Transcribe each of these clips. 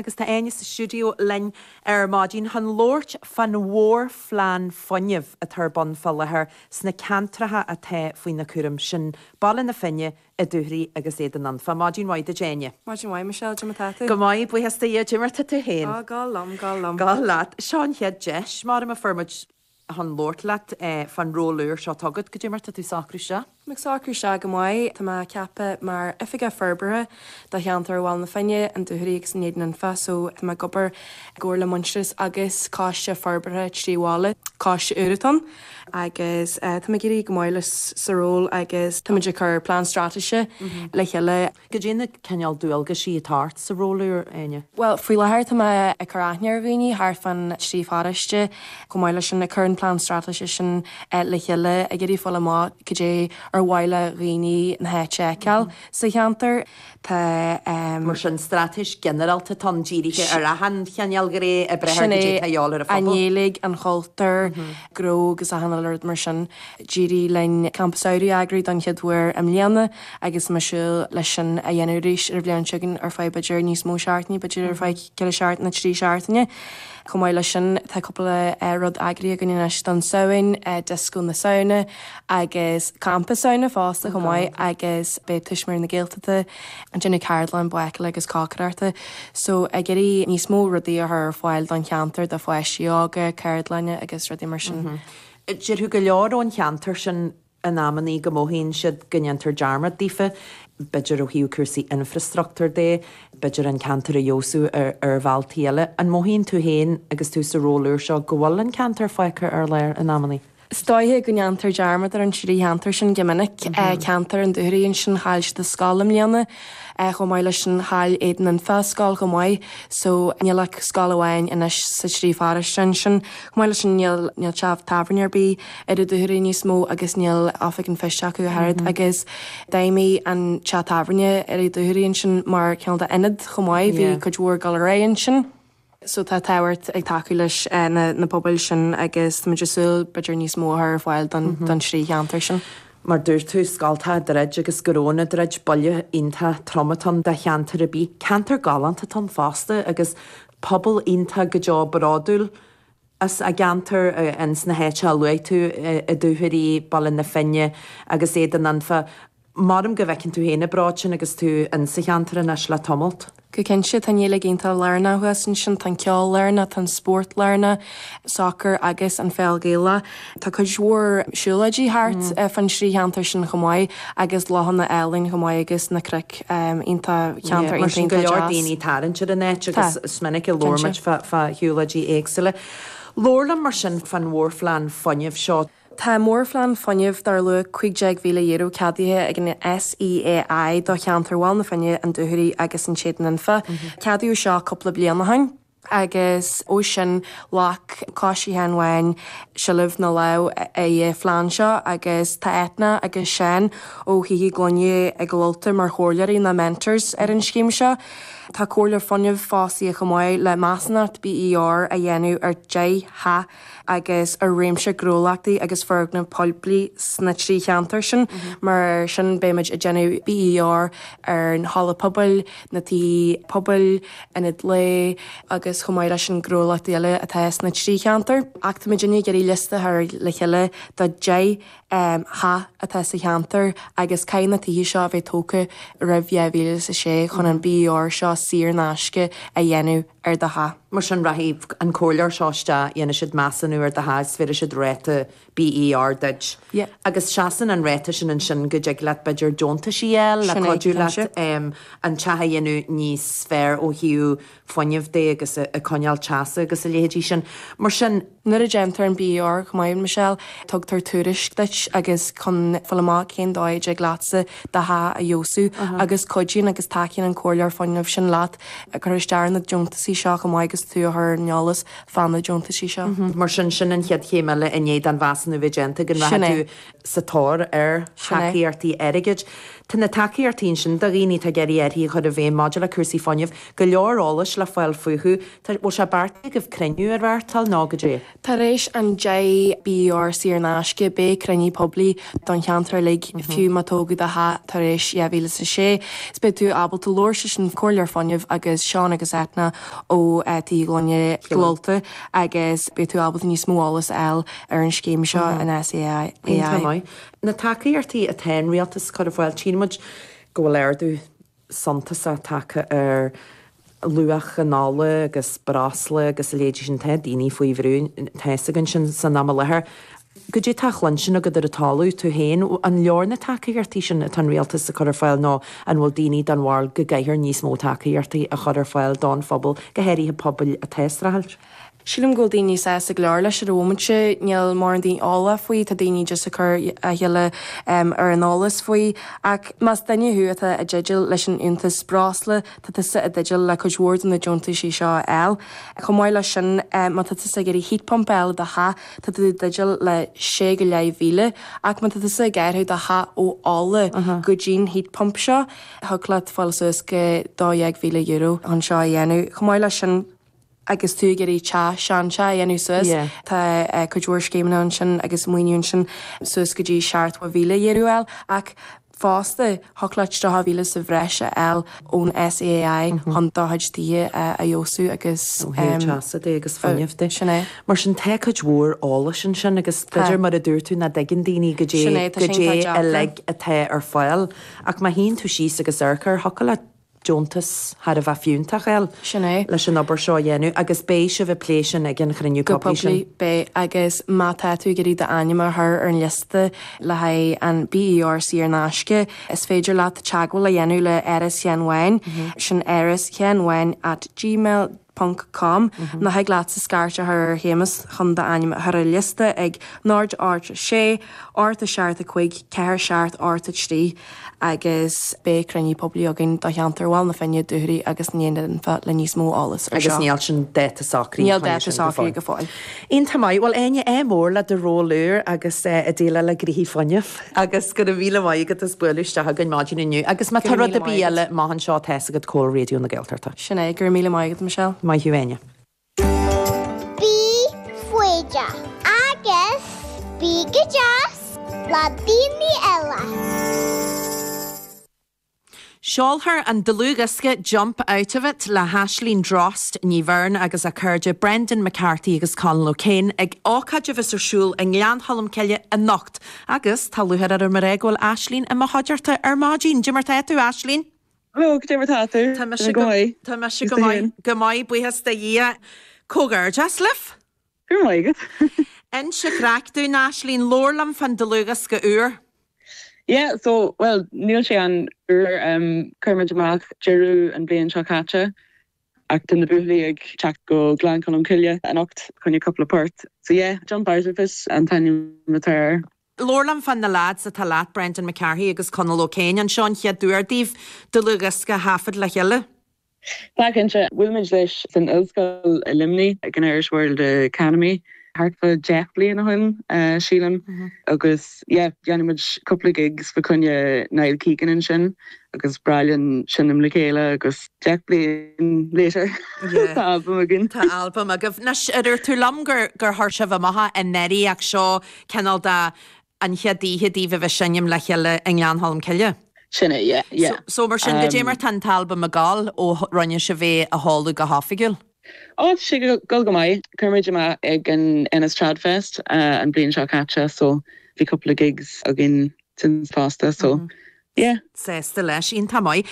agus tá aine sa studio lein mádín han Lord fan War flan fonniv a thurbon fallathair sna cantratha a the faoin na cuirim sin ballin na finne a dúhrí agus éan an fa mádín waid a Jane. Mádín waid Michelle Jimatatu. Go mai bu hesta a Jimarta tú héin. Gálam. Gálat. Sean head jesh mar a firmid han Lord lat fan róúr seo tugad go Jimarta tú sacrú se. Mag sacrú se go mai tá cepa mar ifige ferbere da cheantar bháil na finne an dúthíigh san éan an fa so tá gobar ggóir le munstas agus cáiste ferbere tríháile cáiste uiritan agus tá gurí go maiile sa ról agus tuidir chur plán strateise le cheile. Go dhéanana ceal dúilga sí tart sa róúr aine. Well, faoi lethir tá ag choráithnear bhíoine thar fan trífáiste go maiile sin na chun plán strateise sin le cheile a gurí fála má go dé ar bhaile rií na héiteáil sa cheantar tá mar sin stratis generalta tan díiriche ar a han cheanal gré a brehéáir a anélig an choultar grógus a hanalard mar sin díri lein campusúí agraí don cheadhfuir am líana agus meisiú lei sin a dhéanúéis ar bblion tugan ar fáid beidir níos mó seaartní beidir ar fáid ce seart na trí seaartaine. Comáile sin tá coppla rud agraí a gan don saoin disco na saona agus campusúna fásta chomáid agus be tuismir na ggéaltata an sinna cairlan buice agus cácararta, so a gurí níos mó rudaí ar fáil don cheantar de fáisiíága cairlaine agus rudí mar sin. Dirú go leorón cheantar sin an námaní go móhíonn siad gannneantar dearmad dífa, beidir ó hiú cuasaí infrastructúr dé, beidir an cantar a jósú ar bhiltíile, an móhíonn tú héin agus tú sa róúr seo go bhfuil an cantar foiice ar léir an námaní. Stáithe go neantar dearmad ar an sií cheantar sin gemininic ceantar an dúiríonn sin háil de scálam líana go maiile sin háil éan an fescáil go maiid so níle scáhhain inis sa trífáris sin maiile sin níl teamh tavernear bí ar a dúirí níos mó agus níl áfa an fisteach go haid agus daimí an te taverne ar i dúiríonn sin mar ceanna inad go maiid bhí chudhúir galréonn sin. So tá táhairt ag taú leis na poblbal sin agus muidirsúil beidir níos móthir bhil don srí cheantar sin. Mar dúir tú scaltha dreid agus goróna dreid bailile onanta tromatan de cheantar a bí cantar galanta tan fásta agus pobl onanta go deá braúil as a gantar ins na héite luid tú a dúthirí ballin na finne agus éan anfa marm go bhhecinn tú héna braid sin agus tú in sa cheantar in is le tomult. Go cin si tan dhéla génta lena thuasan sin tan ceáil lena tan sport lena, soccer agus an féilgéile. Tá chud dhúir siúladí hart fan srí cheantar sin chomáid agus láhanna eling chomáid agus na cric ionta cheantar mar sin go leor daoine tarann ar a net agus sminnic i lormid fa hiúladí éagsile. Lorla mar sin fan Warflan fonniamh seo. Tá mórflan fonniamh dar lu 50,000 cadíthe ag an SEAI do cheantar bháil na finne an dúthirí agus an séan an fa. Cadú seo coppla bliana hain. Agus ó sin lech cáisí henhain se libh na le fláán seo agus tá etna agus sin ó hí glonne ag glóta mar chóirlaí na mentors ar an scéim seo. Tá cóirlar fonniamh fásaí a chomáid le measnart BER a dhéanú ar ha agus ar réimse grólaachtaí agus fergna polblií sna trí cheantar sin mar sin béimiid a dhéanú BER ar an hála pobl na tí pobl inad le agus chomáid sin grólaachtaí eile a theas na trí cheantar. Achta méidirní gurí lista ar le cheile de ha a the sa cheantar agus caiinna tíí seo bheith tóca rahhéhíle sa sé chun an BER seo sír náisce a dhéanú ar de ha. Mar sin rahíh an cóir seáiste dhéana siad meassanú ar de háis féidir siad réta BER duid. Agus seaan an réta sin an sin go deag le beidir Johnta síel le coú le an tethe dhéanú níos sfér ó hiú fonniamh dé agus a coneal teasa agus a léhédí sin. Mar sin nuair a gentar an BER chumáin Michelle tugtar túris deit agus chun folamá cén dóid ag lása de ha a jósú agus codín agus takeín an cóir fonniamh sin leat a chuistear na Johntasí seo go maigus tú th neolalas fan na Johntasí seo. Mar sin an chead chéime in éiad an bhasanú vigenta gan tú satóir ar chaíartí aigeid. Tá na takeí ar tí sin do rií tá geirí hí chud a bhéh module cuasí fanniuh go leorolalas le fáil fuú ó se barta go creniu ar bhhartal ná go dé. Tar éis an JBRC ar náisce bé crení poblí don cheantar le fiú matógu a ha tar éis javíle sa sé. Spe tú abal tú lóir sin choir fanniuh agus seán agus etna ó tí glóine glolta agus be tú abal níos móálas eil ar an scéim seo an SAI. Na takeí artí a ten rialtas chu bhfuil tímuid go léirú santa sa take ar luach an nála agus brasla agus léidir sin te daoine faoi bhrún tegan sin san ná lethir. Go dé talan sin a go ar a talú tú héin an leor na takeíartí sin tan rialtas a chuir fáil ná an bhfuil daoine don bhil go gaiithir níos mó takeíartaí a chuir fáil don fphobal go héirithe poblbal a testrahailt. Sílim go daoine sé sa gláir leis rómanse neal mar an daon ála faoi tá daoine just a chur a heile ar an álas faoi ach mas daine thuúta a digiil leis an intas brasla tá sa a digiil le chuhór na Johnta sí seo eil. Chomáil lei sin má tá sa gurí heatpump eil de ha tá digiil le 6 go leibh mhíle ach má tá sa gaiirthú de ha ó ála go dín heatpump seo thuglaat fáilsús go 2 mhíle euro an seo dhéanú. Chomáil lei sin agus tú gurí te sean se dhéanú suas Tá chuúir céimna sin agus muoún sin sus go dtí seart a bhíle dhéúil ach fásta tholaid do bhíle sa bhreise eil ón SAI an dáhaidtí a dheosú agus agus fanneamhta sinna. Mar sin te chuúór ála sin sin agus peidir mar a dúirtú na dagin daoine go dé a le a the ar fáil ach má híonn tú síos agus arcar thoca le Johntas har a bheith fiúntaach eil Sinné leis an obair seo dhéanú agus béis a bheith pléisian ag an chrinniu Gopablí bé agus mátá tú gurí de aimime th ar an liste le ha an BERC ar náisce is féidir leat teagháil le dhéanú le Eris Cheanhain sin Eris Cheanhain @gmail.com na haag leat sa scarte ar hémas chun de aim ar a liste ag náid áit sé áta seart a chuig ceir seart áta trí agus bé crení poblí agin do cheantar bháil na fenne dúirí agus níon an fe le níos mó álas. Agus níall sin déta sacrí. Níl déta sacrí go fáil. Íon tamáid bhil aine mór le de róúr agus a déile le grihí fanne agus go a bhíle mhaid go is buúiste a gan mágin inniu agus má tar a bíile máhan seo te a go có réú na Gaeltarta. Sinné gur míle maigad Michelle. Mai hiúine. Bí fuide agus bí go deas le daoine eile. Seolthar an delugasca jump out of it le Aislinn Drost ní bhern agus a chuirde Brendan McCarthy agus Colin O'Kane ag ácaidir vis arsúil an gleanhalm ceile a nocht agus talúthar ar mar réagháil Aislinn a máidirta ar mágin Jimar tú Aislinn? Oh, good ever tattoo. Tá me se go mai buhas de dhé cógar jaslif? You're like it. En se crackú Aislinn lórlam fan delugas go úr? Yeah, so, well, Neil sé an Kermid amach Jeru an Blian Chakacha act in the buhli ag chat go glan column killia an oct con a couple of parts. So yeah, John Barzerfis and Tanya Matar. Lórlam fan na lads a talat Brendan McCarthy agus Conal O'Kane an Sean chiad dúardíh delugasca hafad le heile. Baginse Wilmage leis san Ulscoil Limni ag an Irish World Academy. Hartfa Jeff Blian a hun, Sheelan. Agus, yeah, Janimage couple of gigs for Cunya Niall Keegan and Shin. Agus Brian Shinnim Lekela, agus Jeff Blian later. Yeah. Ta album again. Ta album agaf. Nas ydyr tú lam gur harsha maha en neri ac sio canol da an hiadi fe syniam le heile Englan Holm Kelly. Shinne, yeah. So mar sin go mar tan album a gal o ronja se ve a holu go hafigul. Oh, she go mai. Kermid yma ag an Ennis Tradfest and Blian Chakacha, so a couple of gigs again since pasta, so yeah. Sesta leis in tamai.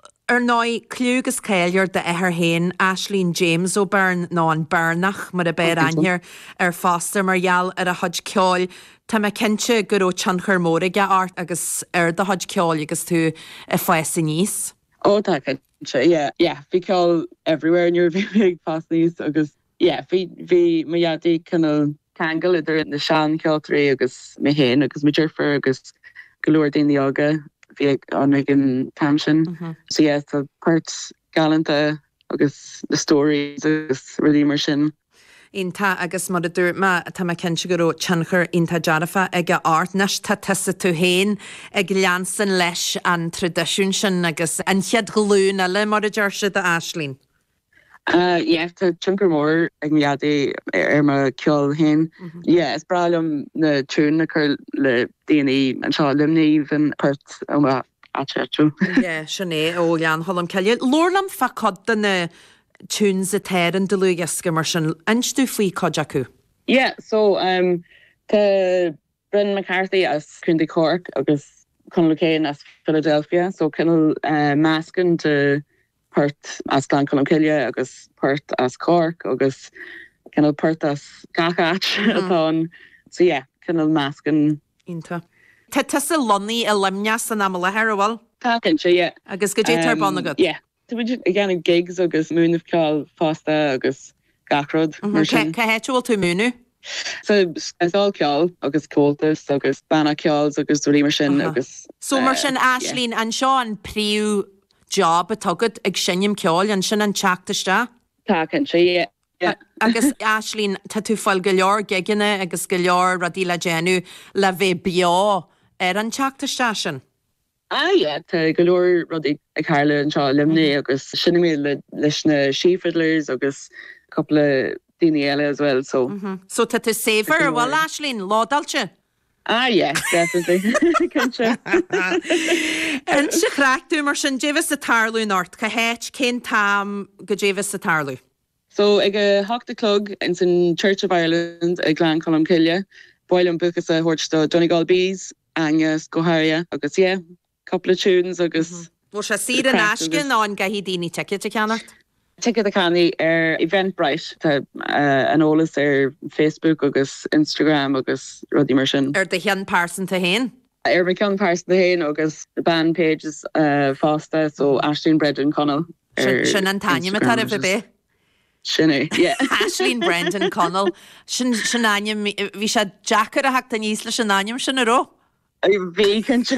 Noi clúgus céilir de hain Aislinn James O'Byrne ná an Bernach mar a béir anhir fásta margheall ar a hod ceáil. Tá me cinse gur ó tseanchar mórige art agus de hod ceáil agus tú a fáis in níos. Oh, that yeah. We call everywhere in your big pasties, agus yeah. Vi mayadi kind of tangle either in the Shan Keltry, agus me hen, agus me jerfer, agus galore din the aga. Vi on again Tamshin. So yeah, the parts galanta, agus the stories, agus really immersion. Ínta agus mar a dúirma tá cin se go teanchar ínta dearafa ag art nes tá tusa tú héin ag leansan leis an tradiisiún sin agus an chead glún eile mar a deir se a Aislinn. Yeah, tá chunker mór ag miadi ma ceol hen. Yeah, is bralum na tún na chur le DNA an seo limní van part oma atchu. Yeah, sinné ó lean hollam ceile. Lorlam fa cod na tunes a teran de lugasca mar sin anstú faoi codacu. Yeah, so tá Brendan McCarthy as Crindy Cork agus Conal Cain as Philadelphia, so Conal mascan to part as Clan Columcille agus part as Cork agus Conal part as Gacach atá. So yeah, Conal mascan Ínta. Tá tusa lonnaí a limne san amla hearhil? Tá cinse, yeah. Agus go dé tar ban agad? Yeah. Again gigs agus moon of call fasta agus gachrod. Ca héitúil tú múnú? So it's all call agus coltas agus banna calls agus dúí mar sin agus. So mar sin Aislinn an seo an príú job a tugad ag sinnim ceáil an sin an teachtaiste? Tá cinse, yeah. Agus Aislinn tá tú fáil go leor giganna agus go leor radíla déanú le bheith beá an teachtaiste sin? Yeah, tá golóir rud ag Harle an seo limné agus sinimi leis na shefiddlers agus couple of daoine eile as well, so. So tá tú saver bhil Aislinn ládáilte? Yeah, definitely. Cinse. An se chreachtú mar sin dévis a tarlú nort, ca héit cén tam go dévis a tarlú? So ag a Hochta Clog in san Church of Ireland ag Glan Columcille, Boilan buchas a hórsta Donegal Bees, Angus, Goharia, agus yeah, couple of tunes agus. Bú se sír an ascin ná an gahí daoine ticket a ceannacht? Ticket a canny Eventbrite an ólas Facebook agus Instagram agus rudí mar sin. De chean person a héin? Me cean person a héin agus the band pages fásta, so Aislinn Brendan Connell. Sin an taine a tar a bé? Sinné, yeah. Aislinn Brendan Connell. Sin aim, bhí sé Jackar a hachtta níos leis sin aim sin a ró? Bhí cinse.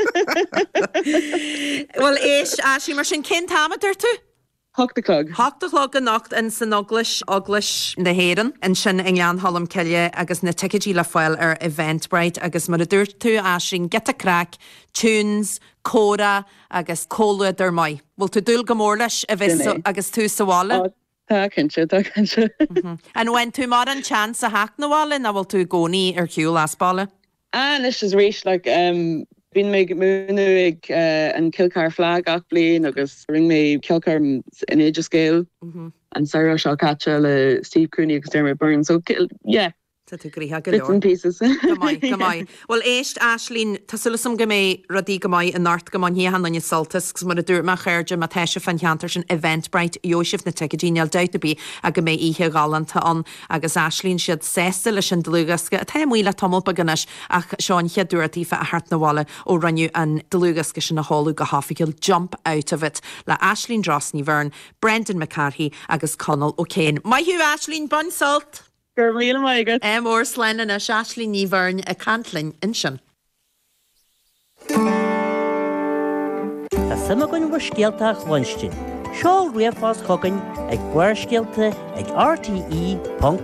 Well, Aislinn mar sin cén táimetar tú? Hochta Clog. Hochta Clog a nacht in san oglis na héan in sin in Lean Columcille agus na ticketí le fáil Eventbrite agus mar a dúirt tú Aislinn get a crack, tunes, córa agus cóluad ar mai. Bhfuil tú dúil go mór leis a bheith agus tú sa bhála? Tá cinse. And when tú mar an chance a hack na bhála na bhfuil tú gcónaí ar ciúil asbála? This is reached like been me múnú ag an Kilcar flag ach blian agus ring me Kilcar in age scale and Sarah Shaw Catcha le Steve Cooney agus Dermot Byrne, so yeah. Bits and pieces. Gamai. Well, Aislinn, Tassulasum Gamay, Radi Gamai, and North Gamani Hananya Saltis, because when I do my Herja, Matesha Fan Yanterson, Eventbrite, Yoshif Natekagenial doubt to be a Gamay Ihe Galanta on Agus Aislinn, she had Cecilish and Delugaska, a time we let Tomal Baganish, Ach Sean Heduratifa, a Hart Nawala, or Ranu and Delugaskish and a Holu Gahafikil jump out of it. La Aislinn Drosny Vern, Brendan McCarthy, Agus Connell O'Kane. My Hugh Aislinn Bun Salt. Gurmíle maigad. Mór slein in a Aislinn ní bharn a cantlin in sin. Tá sama gon bhar scialteach lunchtin. Seol riamhás chogainn ag buair scialte ag rte.ie.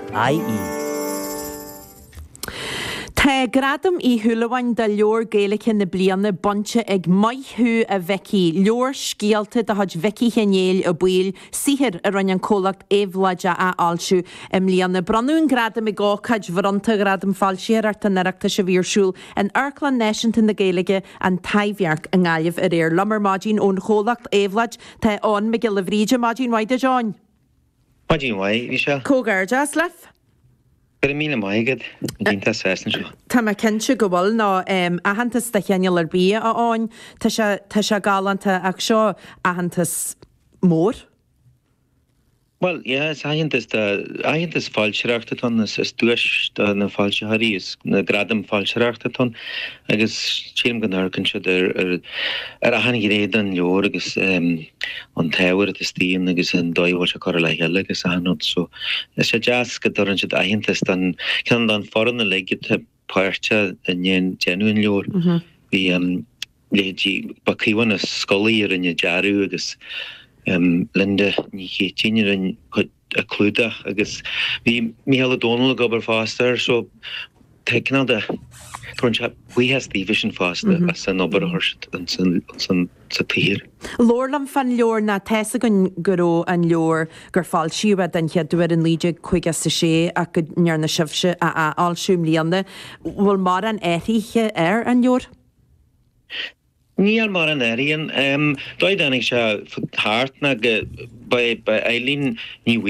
Tá gradam í thuúlahain de leor Gaeilge na bliana bonte ag maithú a bheici leor scialta de had bheici chenéil a buil sihir a ran an cólacht éhlaideach a alsú líana branún gradam i gácaid bhranta gradam fáilsíar ar tan neachta se bhírsúil an Airclan Nation na Gaeilge an taimhearc an gáilh ar éir lamar mágin ón cólacht éhlaid tá an me gil a bhríide mágin waide John. Mágin waid, bhí se? Cógardas lef? Gurmíle maigad, dínta sesna se. Tá me cinse go bhfuil ná ahantas de cheanal ar bí aáin, tá se galanta ach seo ahantas mór? Well, yeah, ahantas fáilseachtaton is dúis na fáilseharí is na gradam fáilseachtaton agus tíim gan arcan se ar a hanig réad an leor agus an táhar a tíon agus an dóihhail se chor le heile agus ahanod, so is sé jazz go doran se ahantas dan cean dan foran na leigite páirte in genuine leor. Bhí lédí bacíhain a scolaí ar in dearú agus Linda ní chétíine a clúda agus bhí Michael O'Donnell gobar fáster so teicna de we has the vision fásta a san obair thuirt an san sa tír. Lorlam fan leor na teasa gon goró an leor gur fáil siúad an cheadúir an líide chuige sa sé a go near na sibse a áilsiúm líana. Bhfuil mar an éirithe an leor? Ní an mar an éiríonn. Dóid anig se háart na ba Eileen ní